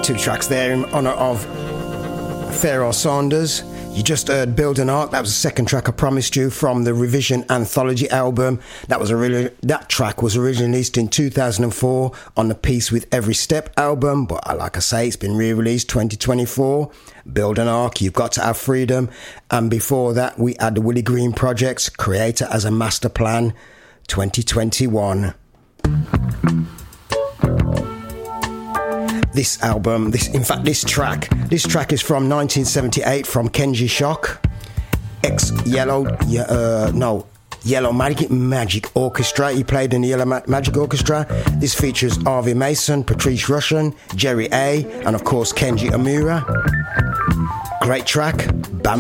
Two tracks there in honour of Pharoah Sanders. You just heard Build an Ark. That was the second track I promised you from the Revision Anthology album. That track was originally released in 2004 on the Peace with Every Step album, but like I say, it's been re-released 2024. Build an Ark, You've Got to Have Freedom. And before that, we had the Willie Green Project's Creator as a Master Plan 2021. This track is from 1978 from Kenji Shock, Yellow Magic Orchestra. He played in the Yellow Magic Orchestra. This features Harvey Mason, Patrice Rushen, Jerry A, and of course Kenji Omura. Great track, Bam